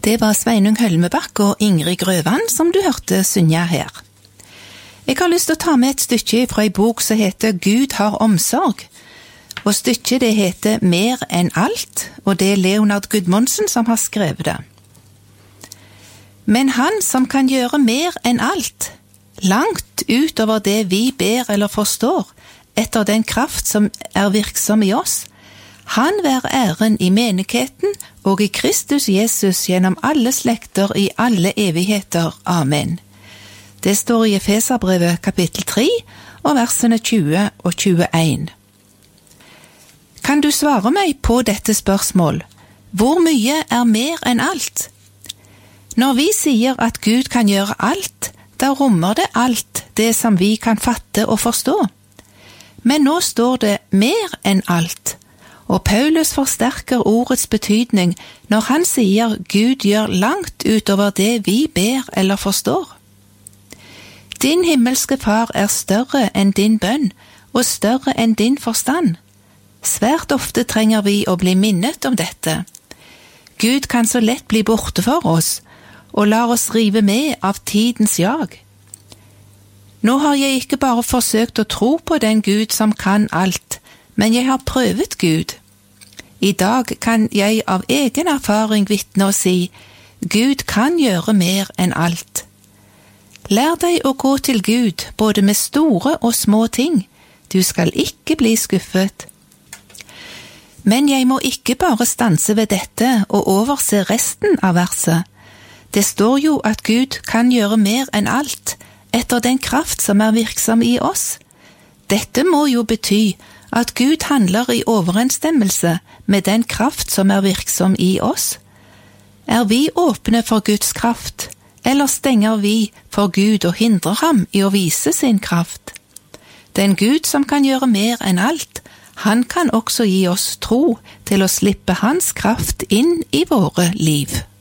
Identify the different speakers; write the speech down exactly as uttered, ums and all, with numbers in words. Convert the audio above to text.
Speaker 1: Det var Sveinung Hølmebakk og Ingrid Grøvan som du hørte synge her. Jeg har lyst til å ta med et stykke fra en bok som heter Gud har omsorg. Og stykket det heter Mer enn alt, og det er Leonard Gudmundsen som har skrevet det. Men han som kan gjøre mer enn alt, langt utover det vi ber eller forstår, etter den kraft som er virksom i oss, han være æren i menigheten og i Kristus Jesus gjennom alle slekter i alle evigheter. Amen. Det står i Efeserbrevet kapittel tre og versene tjue og tjueen. Kan du svare meg på dette spørsmål? Hvor mye er mer enn alt? Når vi sier at Gud kan gjøre alt, da rommer det alt det som vi kan fatte og forstå. Men nå står det mer enn alt. Og Paulus forsterker ordets betydning når han sier Gud gjør langt utover det vi ber eller forstår. Din himmelske far er større enn din bønn og større enn din forstand. Svært ofte trenger vi å bli minnet om dette. Gud kan så lett bli borte for oss og lar oss rive med av tidens jag. Nå har jeg ikke bare forsøkt å tro på den Gud som kan alt, men jeg har prøvet Gud. I dag kan jeg av egen erfaring vitne og si, Gud kan gjøre mer enn alt. Lær deg å gå til Gud både med store og små ting. Du skal ikke bli skuffet. Men jeg må ikke bare stanse ved dette og overse resten av verset. Det står jo at Gud kan gjøre mer enn alt, etter den kraft som er virksom i oss. Dette må jo bety at Gud handler i overensstemmelse med den kraft som er virksom i oss. Er vi åpne for Guds kraft, eller stenger vi for Gud og hindrer ham i å vise sin kraft? Den Gud som kan gjøre mer enn alt, han kan også gi oss tro til å slippe hans kraft inn i våre liv.